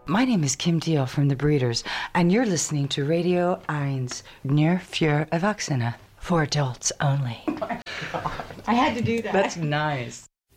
My name is Kim Deal from The Breeders, and you're listening to Radio 1 Nur für Erwachsene, for adults only. I had to do that. That's nice.